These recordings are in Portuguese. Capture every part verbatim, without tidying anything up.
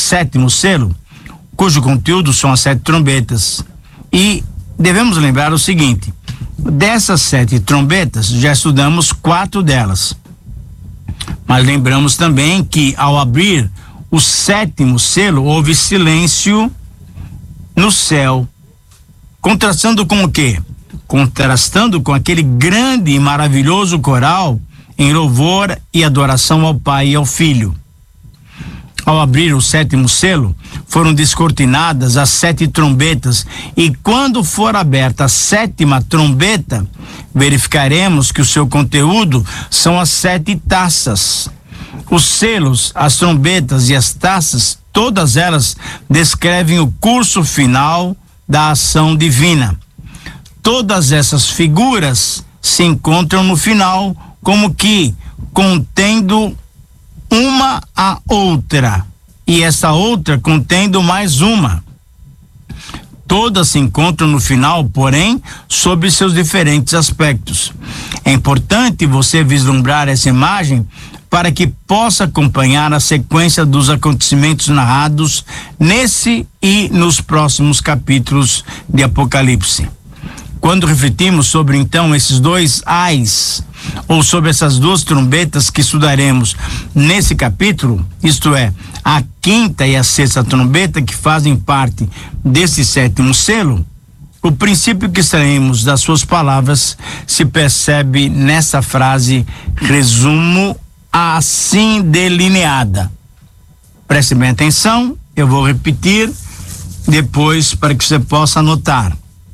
sétimo selo, cujo conteúdo são as sete trombetas. E devemos lembrar o seguinte: dessas sete trombetas, já estudamos quatro delas. Mas lembramos também que, ao abrir o sétimo selo, houve silêncio no céu. Contrastando com o quê? Contrastando com aquele grande e maravilhoso coral em louvor e adoração ao Pai e ao Filho. Ao abrir o sétimo selo, foram descortinadas as sete trombetas, e quando for aberta a sétima trombeta, verificaremos que o seu conteúdo são as sete taças. Os selos, as trombetas e as taças, todas elas descrevem o curso final da ação divina. Todas essas figuras se encontram no final, como que contendo uma a outra, e essa outra contendo mais uma. Todas se encontram no final, porém, sob seus diferentes aspectos. É importante você vislumbrar essa imagem para que possa acompanhar a sequência dos acontecimentos narrados nesse e nos próximos capítulos de Apocalipse. Quando refletimos sobre, então, esses dois ais, ou sobre essas duas trombetas que estudaremos nesse capítulo, isto é, a quinta e a sexta trombeta, que fazem parte desse sétimo selo, o princípio que extraímos das suas palavras se percebe nessa frase, resumo assim delineada. Preste bem atenção, eu vou repetir depois para que você possa anotar.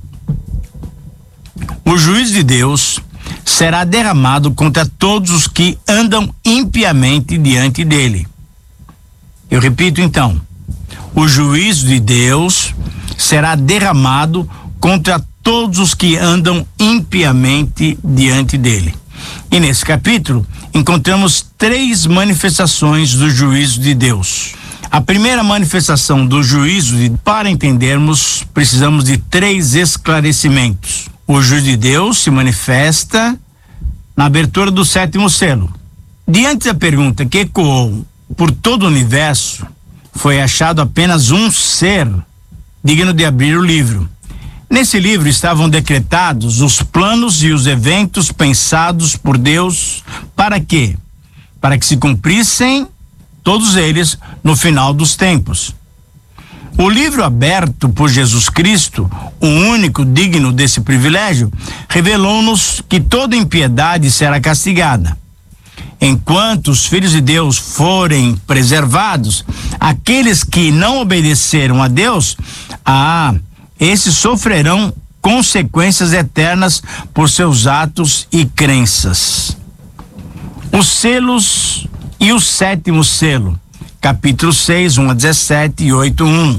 O juízo de Deus será derramado contra todos os que andam impiamente diante dele. Eu repito então, o juízo de Deus será derramado contra todos os que andam impiamente diante dele. E nesse capítulo encontramos três manifestações do juízo de Deus. A primeira manifestação do juízo, de, para entendermos, precisamos de três esclarecimentos. O juízo de Deus se manifesta na abertura do sétimo selo. Diante da pergunta que ecoou por todo o universo, foi achado apenas um ser digno de abrir o livro. Nesse livro estavam decretados os planos e os eventos pensados por Deus para quê? Para que se cumprissem todos eles no final dos tempos. O livro aberto por Jesus Cristo, o único digno desse privilégio, revelou-nos que toda impiedade será castigada. Enquanto os filhos de Deus forem preservados, aqueles que não obedeceram a Deus, ah, esses sofrerão consequências eternas por seus atos e crenças. Os selos e o sétimo selo. Capítulo seis, um a dezessete e oito, um.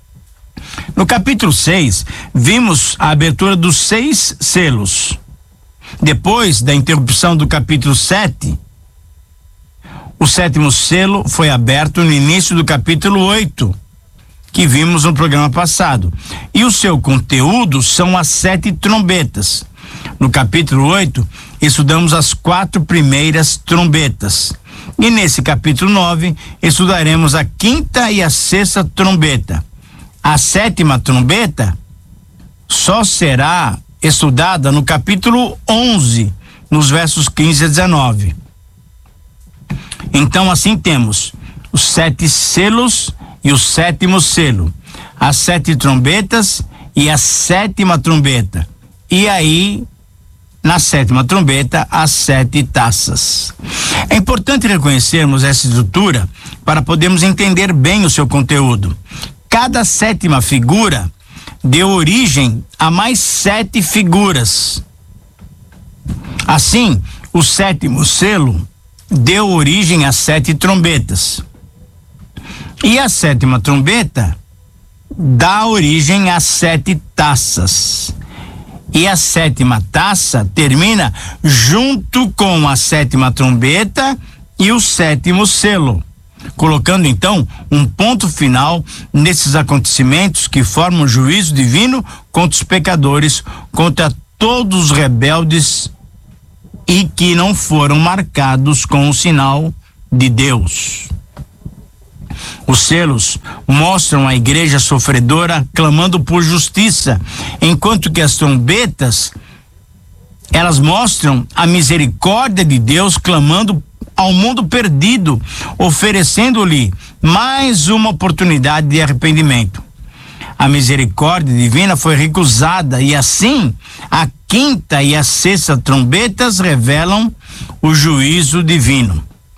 No capítulo seis, vimos a abertura dos seis selos. Depois da interrupção do capítulo sete, o sétimo selo foi aberto no início do capítulo oito, que vimos no programa passado. E o seu conteúdo são as sete trombetas. No capítulo oito, estudamos as quatro primeiras trombetas. E nesse capítulo nove, estudaremos a quinta e a sexta trombeta. A sétima trombeta só será estudada no capítulo onze, nos versos quinze a dezenove. Então, assim temos os sete selos e o sétimo selo, as sete trombetas e a sétima trombeta. E aí, na sétima trombeta, as sete taças. É importante reconhecermos essa estrutura para podermos entender bem o seu conteúdo. Cada sétima figura deu origem a mais sete figuras. Assim, o sétimo selo deu origem a sete trombetas. E a sétima trombeta dá origem a sete taças. E a sétima taça termina junto com a sétima trombeta e o sétimo selo, colocando então um ponto final nesses acontecimentos que formam o juízo divino contra os pecadores, contra todos os rebeldes e que não foram marcados com o sinal de Deus. Os selos mostram a igreja sofredora clamando por justiça, enquanto que as trombetas, elas mostram a misericórdia de Deus clamando ao mundo perdido, oferecendo-lhe mais uma oportunidade de arrependimento. A misericórdia divina foi recusada e assim a quinta e a sexta trombetas revelam o juízo divino.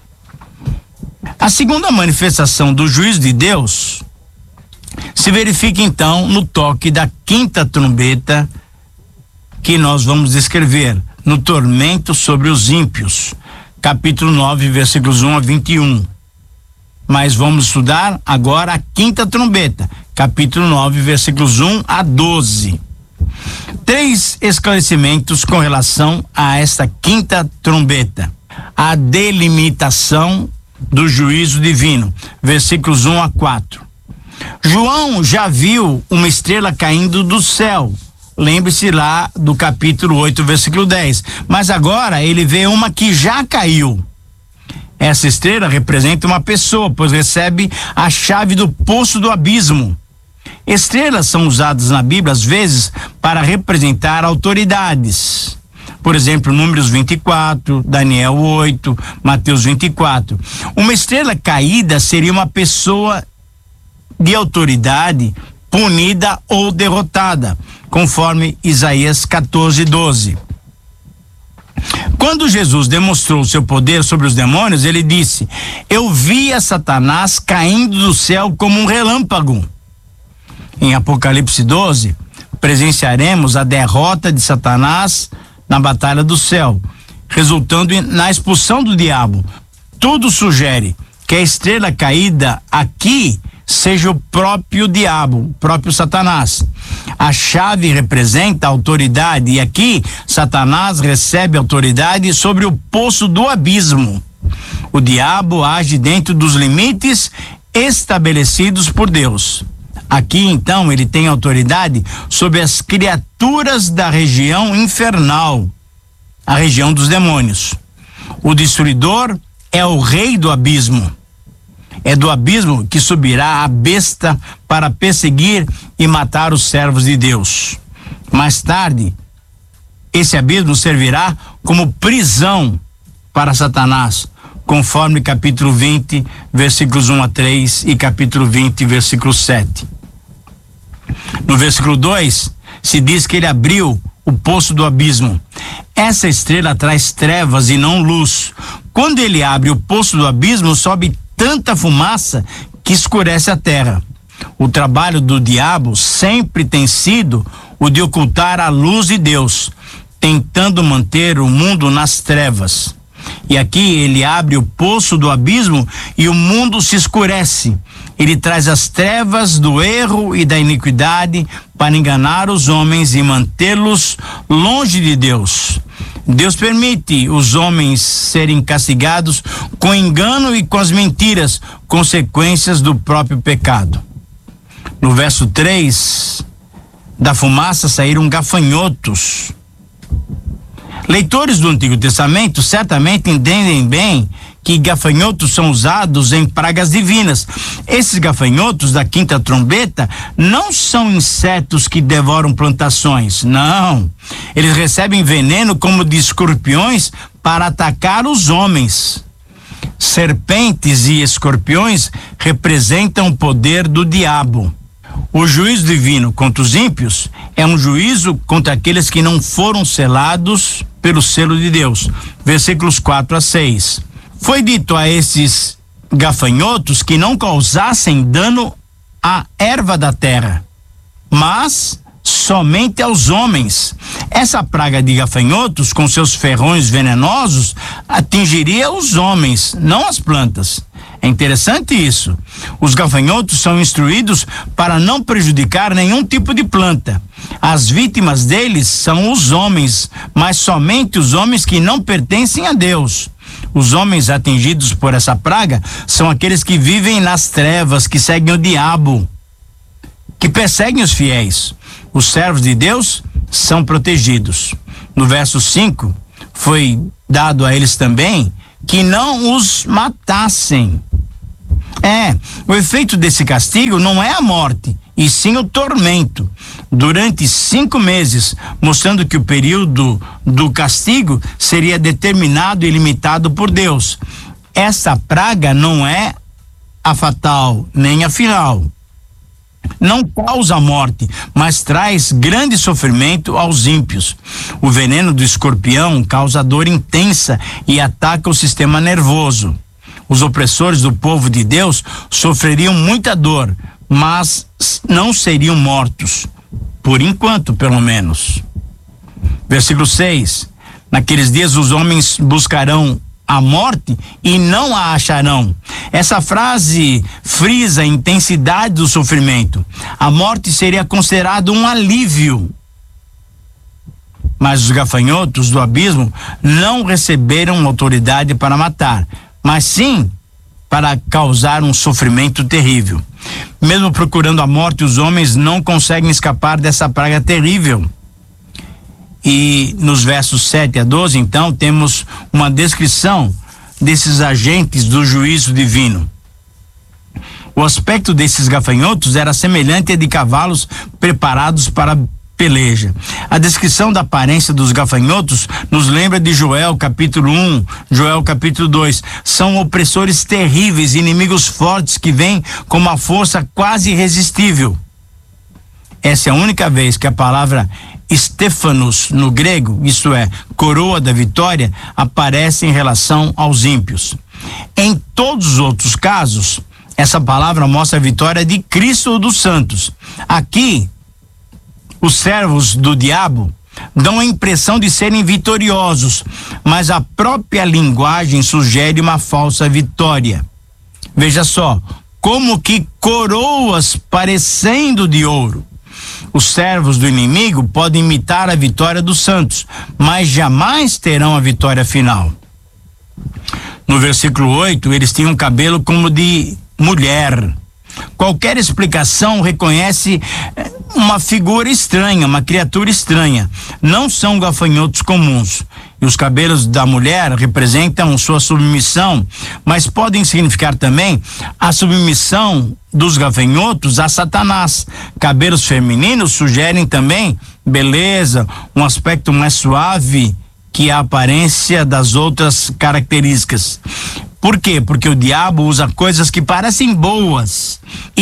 A segunda manifestação do juízo de Deus se verifica então no toque da quinta trombeta, que nós vamos descrever no tormento sobre os ímpios, capítulo nove, versículos um a vinte e um. Mas vamos estudar agora a quinta trombeta, capítulo nove, versículos um a doze. Três esclarecimentos com relação a esta quinta trombeta. A delimitação do juízo divino, versículos um a quatro. João já viu uma estrela caindo do céu. Lembre-se lá do capítulo oito, versículo dez. Mas agora ele vê uma que já caiu. Essa estrela representa uma pessoa, pois recebe a chave do poço do abismo. Estrelas são usadas na Bíblia, às vezes, para representar autoridades. Por exemplo, Números vinte e quatro, Daniel oito, Mateus vinte e quatro. Uma estrela caída seria uma pessoa de autoridade punida ou derrotada, conforme Isaías quatorze, doze. Quando Jesus demonstrou seu poder sobre os demônios, ele disse: eu via Satanás caindo do céu como um relâmpago. Em Apocalipse doze, presenciaremos a derrota de Satanás na batalha do céu, resultando na expulsão do diabo. Tudo sugere que a estrela caída aqui seja o próprio diabo, o próprio Satanás. A chave representa a autoridade e aqui Satanás recebe autoridade sobre o poço do abismo. O diabo age dentro dos limites estabelecidos por Deus. Aqui então ele tem autoridade sobre as criaturas da região infernal, a região dos demônios. O destruidor é o rei do abismo. É do abismo que subirá a besta para perseguir e matar os servos de Deus. Mais tarde, esse abismo servirá como prisão para Satanás, conforme capítulo vinte, versículos um a três e capítulo vinte, versículo sete. No versículo dois, se diz que ele abriu o poço do abismo. Essa estrela traz trevas e não luz. Quando ele abre o poço do abismo, sobe tanta fumaça que escurece a terra. O trabalho do diabo sempre tem sido o de ocultar a luz de Deus, tentando manter o mundo nas trevas. E aqui ele abre o poço do abismo e o mundo se escurece. Ele traz as trevas do erro e da iniquidade para enganar os homens e mantê-los longe de Deus. Deus permite os homens serem castigados com engano e com as mentiras, consequências do próprio pecado. No verso três, da fumaça saíram gafanhotos. Leitores do Antigo Testamento certamente entendem bem que gafanhotos são usados em pragas divinas. Esses gafanhotos da quinta trombeta não são insetos que devoram plantações, não. Eles recebem veneno como de escorpiões para atacar os homens. Serpentes e escorpiões representam o poder do diabo. O juízo divino contra os ímpios é um juízo contra aqueles que não foram selados pelo selo de Deus. Versículos quatro a seis. Foi dito a esses gafanhotos que não causassem dano à erva da terra, mas somente aos homens. Essa praga de gafanhotos, com seus ferrões venenosos, atingiria os homens, não as plantas. É interessante isso. Os gafanhotos são instruídos para não prejudicar nenhum tipo de planta. As vítimas deles são os homens, mas somente os homens que não pertencem a Deus. Os homens atingidos por essa praga são aqueles que vivem nas trevas, que seguem o diabo, que perseguem os fiéis. Os servos de Deus são protegidos. No verso cinco, foi dado a eles também que não os matassem. É, o efeito desse castigo não é a morte, e sim o tormento, durante cinco meses, mostrando que o período do castigo seria determinado e limitado por Deus. Essa praga não é a fatal, nem a final. Não causa morte, mas traz grande sofrimento aos ímpios. O veneno do escorpião causa dor intensa e ataca o sistema nervoso. Os opressores do povo de Deus sofreriam muita dor, mas não seriam mortos, por enquanto, pelo menos. Versículo seis: naqueles dias os homens buscarão a morte e não a acharão. Essa frase frisa a intensidade do sofrimento. A morte seria considerada um alívio. Mas os gafanhotos do abismo não receberam autoridade para matar, mas sim para causar um sofrimento terrível. Mesmo procurando a morte, os homens não conseguem escapar dessa praga terrível. E nos versos sete a doze, então, temos uma descrição desses agentes do juízo divino. O aspecto desses gafanhotos era semelhante a de cavalos preparados para peleja. A descrição da aparência dos gafanhotos nos lembra de Joel capítulo um, Joel capítulo dois. São opressores terríveis, inimigos fortes que vêm com uma força quase irresistível. Essa é a única vez que a palavra Stephanos no grego, isto é, coroa da vitória, aparece em relação aos ímpios. Em todos os outros casos, essa palavra mostra a vitória de Cristo ou dos santos. Aqui, os servos do diabo dão a impressão de serem vitoriosos, mas a própria linguagem sugere uma falsa vitória. Veja só, como que coroas parecendo de ouro. Os servos do inimigo podem imitar a vitória dos santos, mas jamais terão a vitória final. No versículo oito, eles tinham cabelo como de mulher. Qualquer explicação reconhece uma figura estranha, uma criatura estranha. Não são gafanhotos comuns. E os cabelos da mulher representam sua submissão, mas podem significar também a submissão dos gafanhotos a Satanás. Cabelos femininos sugerem também beleza, um aspecto mais suave que a aparência das outras características. Por quê? Porque o diabo usa coisas que parecem boas,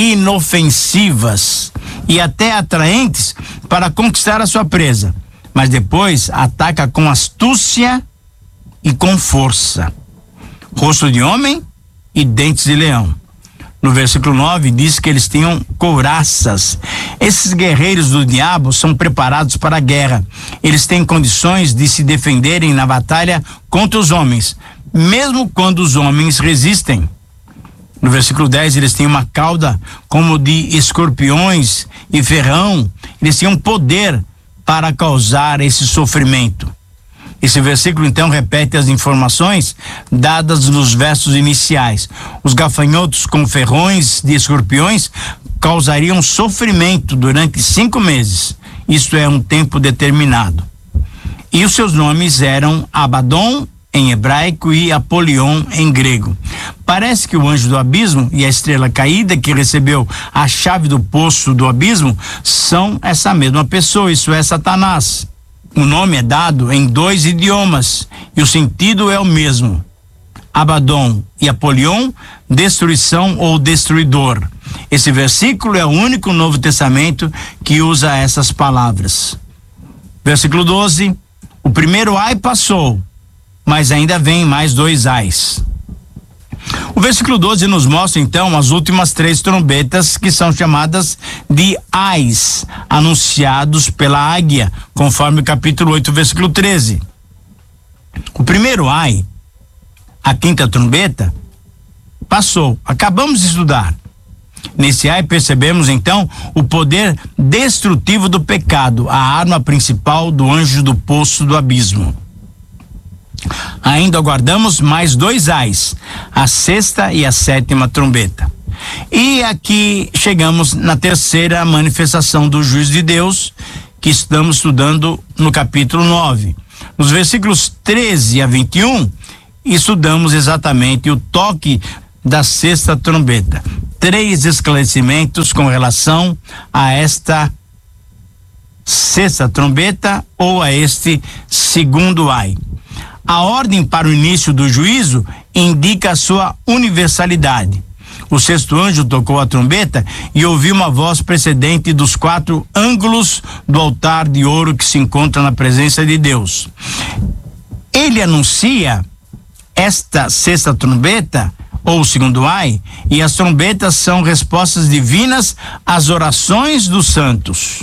inofensivas e até atraentes para conquistar a sua presa, mas depois ataca com astúcia e com força. Rosto de homem e dentes de leão. No versículo nove diz que eles tinham couraças. Esses guerreiros do diabo são preparados para a guerra. Eles têm condições de se defenderem na batalha contra os homens, mesmo quando os homens resistem. No versículo dez, eles têm uma cauda como de escorpiões e ferrão. Eles tinham poder para causar esse sofrimento. Esse versículo então repete as informações dadas nos versos iniciais. Os gafanhotos com ferrões de escorpiões causariam sofrimento durante cinco meses. Isto é um tempo determinado. E os seus nomes eram Abaddon em hebraico e Apolion em grego. Parece que o anjo do abismo e a estrela caída que recebeu a chave do poço do abismo são essa mesma pessoa, isso é Satanás. O nome é dado em dois idiomas e o sentido é o mesmo. Abaddon e Apolion, destruição ou destruidor. Esse versículo é o único no Novo Testamento que usa essas palavras. Versículo doze, o primeiro ai passou, mas ainda vem mais dois ais. O versículo doze nos mostra então as últimas três trombetas, que são chamadas de ais, anunciados pela águia, conforme o capítulo oito, versículo treze. O primeiro ai, a quinta trombeta, passou. Acabamos de estudar. Nesse ai percebemos então o poder destrutivo do pecado, a arma principal do anjo do poço do abismo. Ainda aguardamos mais dois ais, a sexta e a sétima trombeta. E aqui chegamos na terceira manifestação do juízo de Deus, que estamos estudando no capítulo nove. Nos versículos treze a vinte e um, estudamos exatamente o toque da sexta trombeta. Três esclarecimentos com relação a esta sexta trombeta ou a este segundo ai. A ordem para o início do juízo indica a sua universalidade. O sexto anjo tocou a trombeta e ouviu uma voz precedente dos quatro ângulos do altar de ouro que se encontra na presença de Deus. Ele anuncia esta sexta trombeta, ou o segundo ai, e as trombetas são respostas divinas às orações dos santos.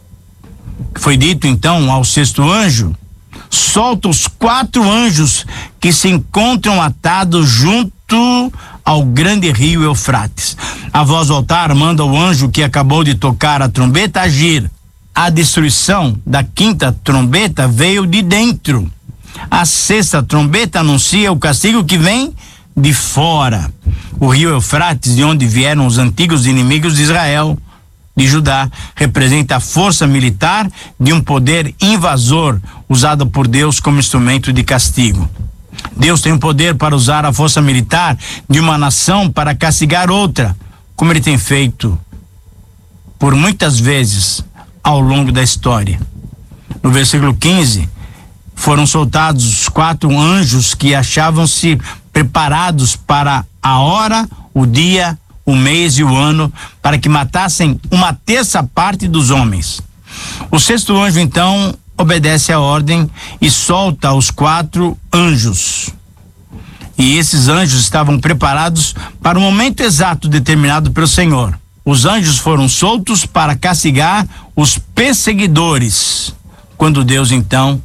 Foi dito então ao sexto anjo: solta os quatro anjos que se encontram atados junto ao grande rio Eufrates. A voz do altar manda o anjo que acabou de tocar a trombeta agir. A destruição da quinta trombeta veio de dentro. A sexta trombeta anuncia o castigo que vem de fora. O rio Eufrates, de onde vieram os antigos inimigos de Israel, de Judá, representa a força militar de um poder invasor usado por Deus como instrumento de castigo. Deus tem o poder para usar a força militar de uma nação para castigar outra, como ele tem feito por muitas vezes ao longo da história. No versículo quinze, foram soltados os quatro anjos que achavam-se preparados para a hora, o dia, o mês e o ano, para que matassem uma terça parte dos homens. O sexto anjo então obedece à ordem e solta os quatro anjos. E esses anjos estavam preparados para o momento exato determinado pelo Senhor. Os anjos foram soltos para castigar os perseguidores. Quando Deus então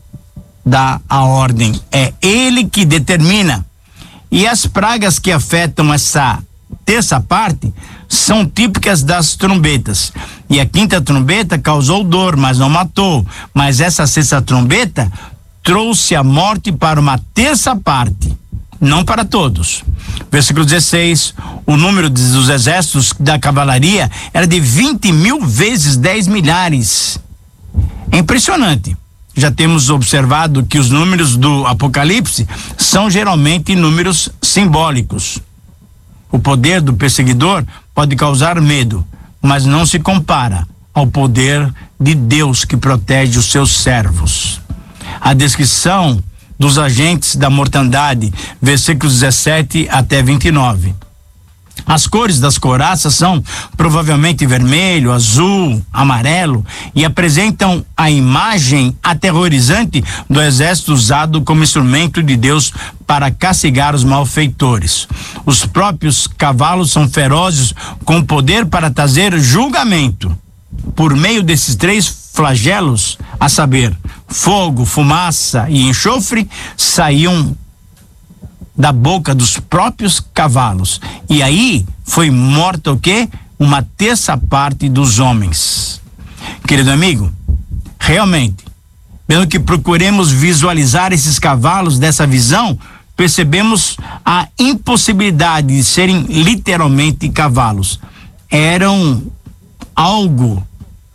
dá a ordem, é Ele que determina. E as pragas que afetam essa terça parte são típicas das trombetas. E a quinta trombeta causou dor, mas não matou. Mas essa sexta trombeta trouxe a morte para uma terça parte, não para todos. Versículo dezesseis, o número dos exércitos da cavalaria era de vinte mil vezes dez milhares. É impressionante. Já temos observado que os números do Apocalipse são geralmente números simbólicos. O poder do perseguidor pode causar medo, mas não se compara ao poder de Deus que protege os seus servos. A descrição dos agentes da mortandade, versículos dezessete até vinte e nove. As cores das couraças são provavelmente vermelho, azul, amarelo e apresentam a imagem aterrorizante do exército usado como instrumento de Deus para castigar os malfeitores. Os próprios cavalos são ferozes, com poder para trazer julgamento. Por meio desses três flagelos, a saber, fogo, fumaça e enxofre, saíam da boca dos próprios cavalos. E aí foi morta o quê? Uma terça parte dos homens. Querido amigo, realmente, pelo que procuremos visualizar esses cavalos dessa visão, percebemos a impossibilidade de serem literalmente cavalos. Eram algo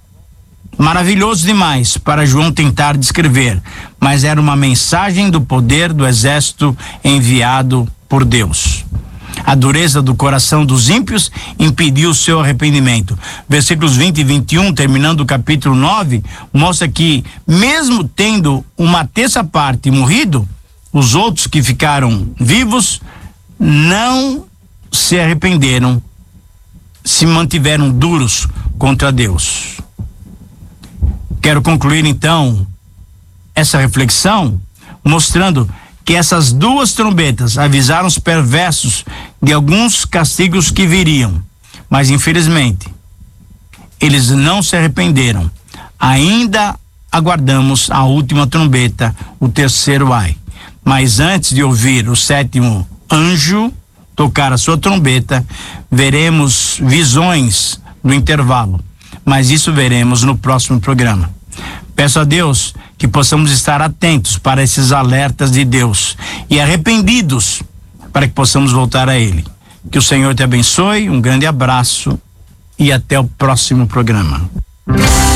maravilhoso demais para João tentar descrever, mas era uma mensagem do poder do exército enviado por Deus. A dureza do coração dos ímpios impediu o seu arrependimento. Versículos vinte e vinte e um, terminando o capítulo nove, mostra que, mesmo tendo uma terça parte morrido, os outros que ficaram vivos não se arrependeram, se mantiveram duros contra Deus. Quero concluir então essa reflexão mostrando que essas duas trombetas avisaram os perversos de alguns castigos que viriam, mas infelizmente eles não se arrependeram. Ainda aguardamos a última trombeta, o terceiro ai. Mas antes de ouvir o sétimo anjo tocar a sua trombeta, veremos visões no intervalo. Mas isso veremos no próximo programa. Peço a Deus que possamos estar atentos para esses alertas de Deus e arrependidos para que possamos voltar a Ele. Que o Senhor te abençoe, um grande abraço e até o próximo programa.